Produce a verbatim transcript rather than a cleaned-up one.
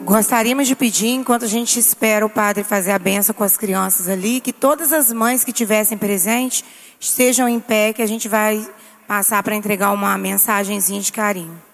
Gostaríamos de pedir, enquanto a gente espera o padre fazer a bênção com as crianças ali, que todas as mães que tivessem presente estejam em pé, que a gente vai passar para entregar uma mensagenzinha de carinho.